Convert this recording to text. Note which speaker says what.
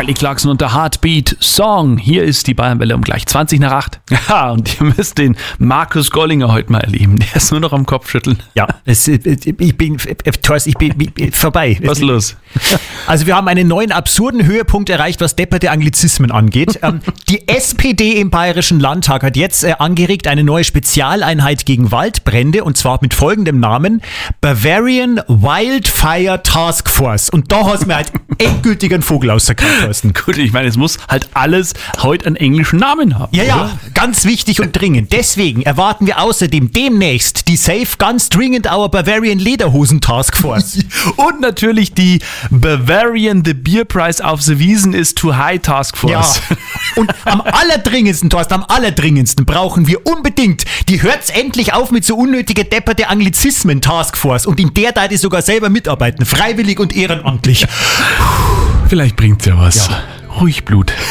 Speaker 1: Kelly Clarkson und der Heartbeat Song. Hier ist die Bayernwelle um gleich 20:08. Ja, und ihr müsst den Markus Gollinger heute mal erleben. Der ist nur noch am Kopf schütteln.
Speaker 2: Ja, ich bin vorbei.
Speaker 1: Was ist los?
Speaker 2: Also wir haben einen neuen absurden Höhepunkt erreicht, was depperte Anglizismen angeht. Die SPD im Bayerischen Landtag hat jetzt angeregt eine neue Spezialeinheit gegen Waldbrände, und zwar mit folgendem Namen: Bavarian Wildfire Task Force. Und da hast du mir halt endgültig einen Vogel aus der Kraft lassen.
Speaker 1: Gut, ich meine, es muss halt alles heute einen englischen Namen haben.
Speaker 2: Ja,
Speaker 1: oder?
Speaker 2: ganz wichtig und dringend. Deswegen erwarten wir außerdem demnächst die Safe Ganz Dringend Our Bavarian Lederhosen Task Force.
Speaker 1: Und natürlich die Bavarian The Beer Price auf the Wiesn is too high Task Force.
Speaker 2: Ja. Und am allerdringendsten, Thorsten, brauchen wir unbedingt die Hört's endlich auf mit so unnötige depperte Anglizismen Task Force. Und in der Seite sogar selber mitarbeiten, freiwillig und ehrenamtlich.
Speaker 1: Vielleicht bringt's ja was.
Speaker 2: Ja.
Speaker 1: Ruhig Blut.